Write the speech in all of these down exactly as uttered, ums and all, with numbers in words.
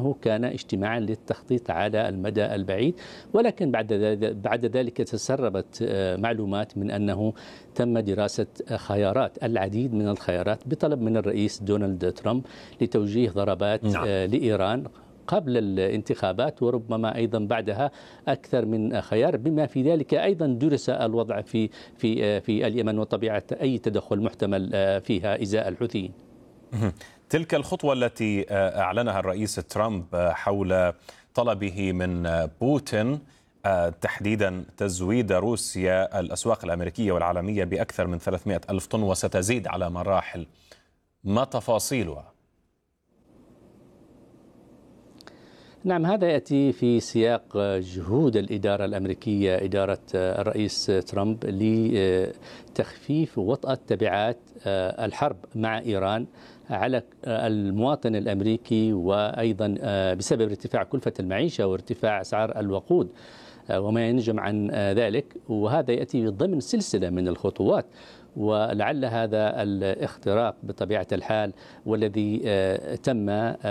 أنه كان اجتماعا للتخطيط على المدى البعيد، ولكن بعد بعد ذلك تسربت معلومات من أنه تم دراسة خيارات، العديد من الخيارات، بطلب من الرئيس دونالد ترامب لتوجيه ضربات نعم. لإيران قبل الانتخابات، وربما أيضا بعدها أكثر من خيار، بما في ذلك أيضا درس الوضع في في في اليمن وطبيعة أي تدخل محتمل فيها إزاء الحوثيين. تلك الخطوة التي أعلنها الرئيس ترامب حول طلبه من بوتين تحديدا تزويد روسيا الأسواق الأمريكية والعالمية بأكثر من ثلاثمائة ألف طن وستزيد على مراحل، ما تفاصيلها؟ نعم، هذا يأتي في سياق جهود الإدارة الأمريكية، إدارة الرئيس ترامب، لتخفيف وطأة تبعات الحرب مع إيران على المواطن الأمريكي، وأيضا بسبب ارتفاع كلفة المعيشة وارتفاع أسعار الوقود وما ينجم عن ذلك. وهذا يأتي ضمن سلسلة من الخطوات، ولعل هذا الاختراق بطبيعة الحال والذي تم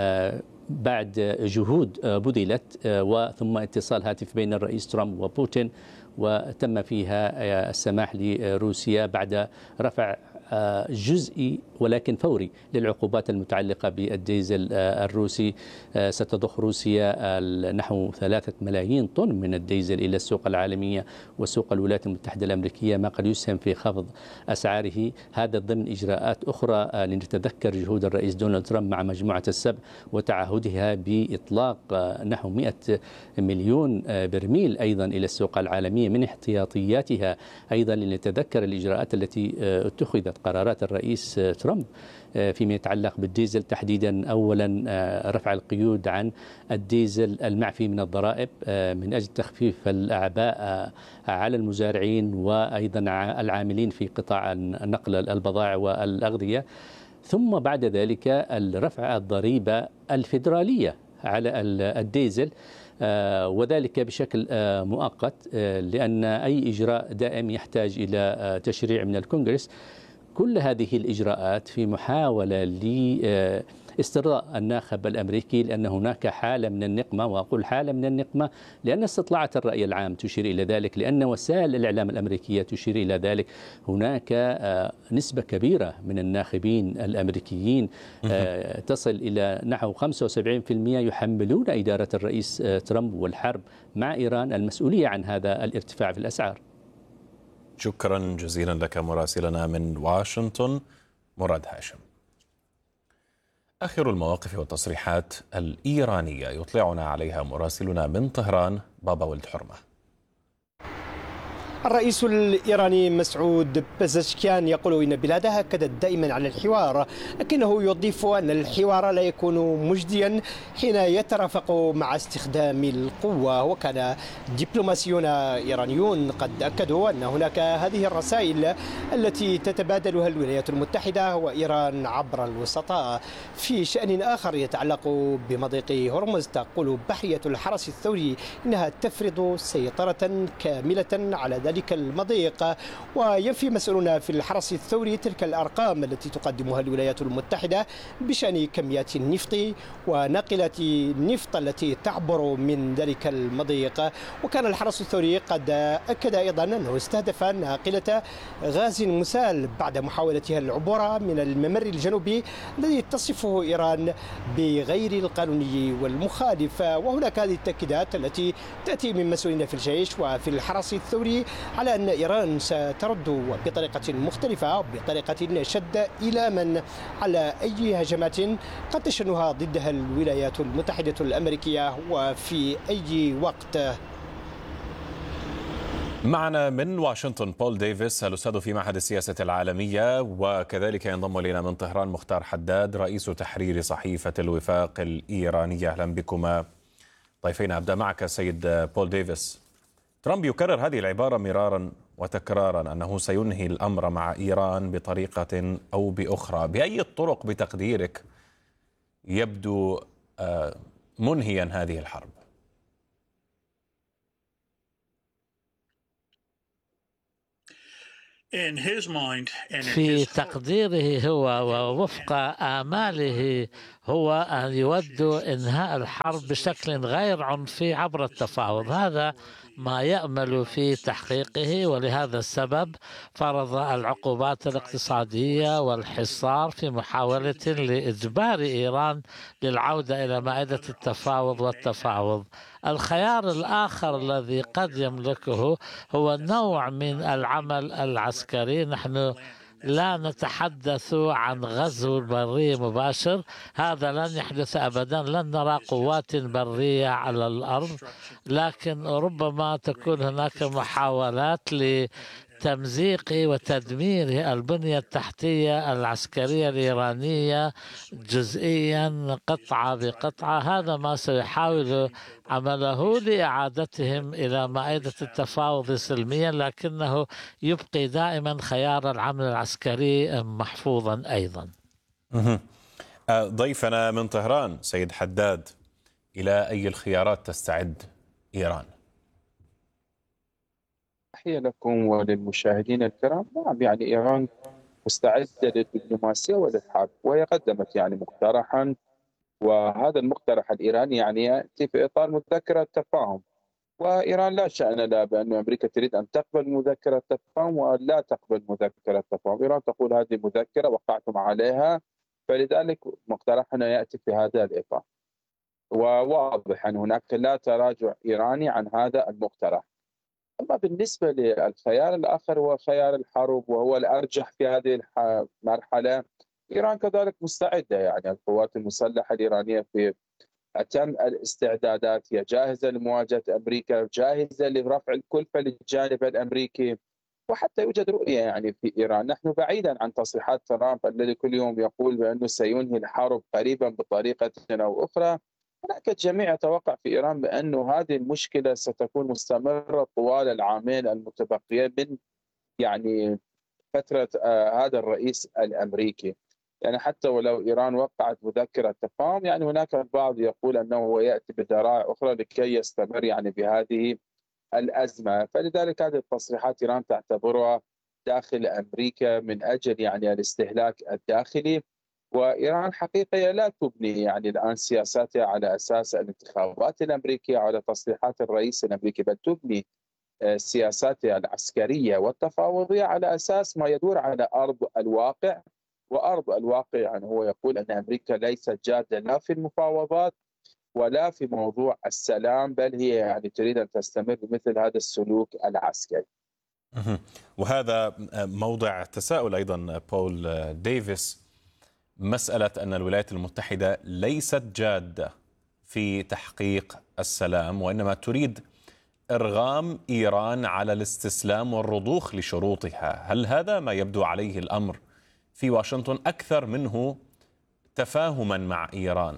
بعد جهود بذلت وثم اتصال هاتف بين الرئيس ترامب وبوتين، وتم فيها السماح لروسيا بعد رفع جزئي ولكن فوري للعقوبات المتعلقة بالديزل الروسي. ستضخ روسيا نحو ثلاثة ملايين طن من الديزل إلى السوق العالمية وسوق الولايات المتحدة الأمريكية، ما قد يسهم في خفض أسعاره. هذا ضمن إجراءات أخرى لنتذكر جهود الرئيس دونالد ترامب مع مجموعة السبع وتعهدها بإطلاق نحو مئة مليون برميل أيضا إلى السوق العالمية من احتياطياتها. أيضا لنتذكر الإجراءات التي اتخذت، قرارات الرئيس ترامب فيما يتعلق بالديزل تحديدا. أولا رفع القيود عن الديزل المعفي من الضرائب من أجل تخفيف الأعباء على المزارعين وأيضا العاملين في قطاع نقل البضائع والأغذية. ثم بعد ذلك رفع الضريبة الفيدرالية على الديزل، وذلك بشكل مؤقت، لأن أي إجراء دائم يحتاج إلى تشريع من الكونغرس. كل هذه الإجراءات في محاولة لاسترضاء الناخب الأمريكي، لأن هناك حالة من النقمة، وأقول حالة من النقمة لأن استطلاعات الرأي العام تشير إلى ذلك، لأن وسائل الإعلام الأمريكية تشير إلى ذلك. هناك نسبة كبيرة من الناخبين الأمريكيين تصل إلى نحو خمسة وسبعين بالمئة يحملون إدارة الرئيس ترامب والحرب مع إيران المسؤولية عن هذا الارتفاع في الأسعار. شكرا جزيلا لك مراسلنا من واشنطن مراد هاشم. آخر المواقف والتصريحات الإيرانية يطلعنا عليها مراسلنا من طهران بابا ولد حرمة. الرئيس الإيراني مسعود بزشكيان يقول إن بلاده أكدت دائما على الحوار، لكنه يضيف أن الحوار لا يكون مجديا حين يترافق مع استخدام القوة. وكان دبلوماسيون إيرانيون قد أكدوا أن هناك هذه الرسائل التي تتبادلها الولايات المتحدة وإيران عبر الوسطاء. في شأن آخر يتعلق بمضيق هرمز، تقول بحرية الحرس الثوري إنها تفرض سيطرة كاملة على ذلك المضيق، وينفي مسؤولون في الحرس الثوري تلك الأرقام التي تقدمها الولايات المتحدة بشأن كميات النفط وناقلة النفط التي تعبر من ذلك المضيق. وكان الحرس الثوري قد أكد أيضا أنه استهدف ناقلة غاز مسال بعد محاولتها العبور من الممر الجنوبي الذي تصفه إيران بغير القانوني والمخالف. وهناك هذه التأكيدات التي تأتي من مسؤولين في الجيش وفي الحرس الثوري على أن إيران سترد بطريقة مختلفة، بطريقة شد إلى من على أي هجمات قد تشنها ضدها الولايات المتحدة الأمريكية وفي أي وقت. معنا من واشنطن بول ديفيس الأستاذ في معهد السياسة العالمية، وكذلك ينضم إلينا من طهران مختار حداد رئيس تحرير صحيفة الوفاق الإيرانية. أهلا بكما ضيفين. أبدأ معك سيد بول ديفيس. ترامب يكرر هذه العبارة مرارا وتكرارا أنه سينهي الأمر مع إيران بطريقة أو بأخرى. بأي الطرق بتقديرك يبدو منهيا هذه الحرب؟ في تقديره هو ووفق آماله هو أن يود إنهاء الحرب بشكل غير عنفي عبر التفاوض. هذا ما يأمل في تحقيقه، ولهذا السبب فرض العقوبات الاقتصادية والحصار في محاولة لإجبار إيران للعودة إلى مائدة التفاوض والتفاوض. الخيار الآخر الذي قد يملكه هو نوع من العمل العسكري. نحن لا نتحدث عن غزو بري مباشر، هذا لن يحدث أبدا، لن نرى قوات برية على الأرض، لكن ربما تكون هناك محاولات لتمزيق وتدمير البنية التحتية العسكرية الإيرانية جزئيا قطعة بقطعة. هذا ما سيحاول عمله لإعادتهم إلى مائدة التفاوض سلميا، لكنه يبقي دائما خيار العمل العسكري محفوظا أيضا. ضيفنا من طهران سيد حداد، إلى أي الخيارات تستعد إيران؟ تحية لكم وللمشاهدين الكرام. نعم، يعني إيران مستعدة للدبلوماسية وللحرب، وهي قدمت يعني مقترحا، وهذا المقترح الإيراني يعني يأتي في إطار مذكرة تفاهم، وإيران لا شأن لها بأن أمريكا تريد أن تقبل مذكرة تفاهم ولا تقبل مذكرة تفاهم. إيران تقول هذه مذكرة وقعتم عليها، فلذلك مقترحنا يأتي في هذا الإطار، وواضح أن هناك لا تراجع إيراني عن هذا المقترح. أما بالنسبة للخيار الآخر هو خيار الحرب، وهو الأرجح في هذه المرحلة. إيران كذلك مستعدة، يعني القوات المسلحة الإيرانية في أتم الاستعدادات، هي جاهزة لمواجهة أمريكا، جاهزة لرفع الكلفة للجانب الأمريكي، وحتى يوجد رؤية يعني في إيران. نحن بعيدا عن تصريحات ترامب الذي كل يوم يقول بأنه سينهي الحرب قريبا بطريقة أو أخرى. هناك الجميع يتوقع في إيران بأن هذه المشكلة ستكون مستمرة طوال العامين المتبقية من يعني فترة آه هذا الرئيس الأمريكي. يعني حتى ولو إيران وقعت مذكرة تفاهم، يعني هناك البعض يقول أنه هو يأتي بذرائع أخرى لكي يستمر يعني بهذه الأزمة. فلذلك هذه التصريحات إيران تعتبرها داخل أمريكا من أجل يعني الاستهلاك الداخلي. وإيران حقيقة لا تبني يعني الآن سياساتها على أساس الانتخابات الأمريكية على تصريحات الرئيس الأمريكي، بل تبني سياساتها العسكرية والتفاوضية على أساس ما يدور على أرض الواقع. وأرض الواقع يعني هو يقول أن أمريكا ليست جادة لا في المفاوضات ولا في موضوع السلام، بل هي يعني تريد أن تستمر بمثل هذا السلوك العسكري. وهذا موضع تساؤل أيضا بول ديفيس، مسألة أن الولايات المتحدة ليست جادة في تحقيق السلام، وإنما تريد إرغام إيران على الاستسلام والرضوخ لشروطها. هل هذا ما يبدو عليه الأمر في واشنطن أكثر منه تفاهما مع إيران؟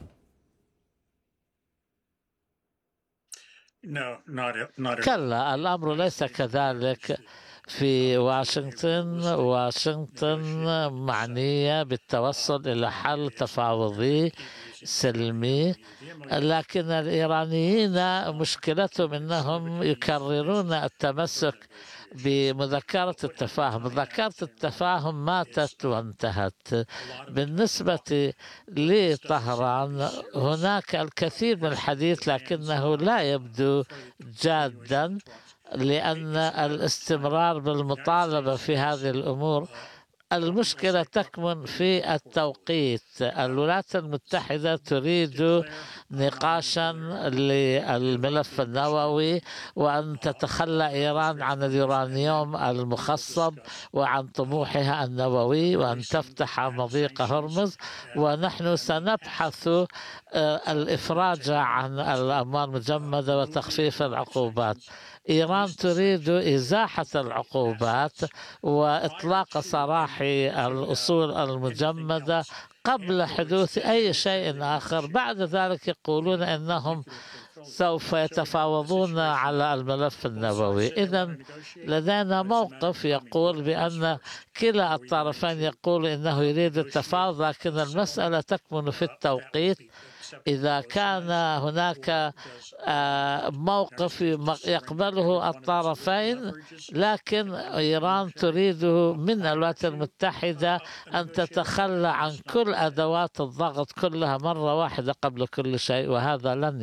كلا، الأمر ليس كذلك في واشنطن. واشنطن معنية بالتوصل إلى حل تفاوضي سلمي، لكن الإيرانيين مشكلتهم أنهم يكررون التمسك بمذكرة التفاهم. مذكرة التفاهم ماتت وانتهت. بالنسبة لطهران هناك الكثير من الحديث، لكنه لا يبدو جادا، لأن الاستمرار بالمطالبة في هذه الأمور. المشكلة تكمن في التوقيت. الولايات المتحدة تريد نقاشا للملف النووي، وأن تتخلى إيران عن اليورانيوم المخصب وعن طموحها النووي، وأن تفتح مضيق هرمز. ونحن سنبحث الإفراج عن الأموال المجمدة وتخفيف العقوبات. إيران تريد إزاحة العقوبات وإطلاق سراح الأصول المجمدة قبل حدوث أي شيء آخر. بعد ذلك يقولون أنهم سوف يتفاوضون على الملف النووي. إذن لدينا موقف يقول بأن كلا الطرفين يقول إنه يريد التفاوض، لكن المسألة تكمن في التوقيت. إذا كان هناك موقف يقبله الطرفين، لكن إيران تريد من الولايات المتحدة أن تتخلى عن كل أدوات الضغط كلها مرة واحدة قبل كل شيء، وهذا لن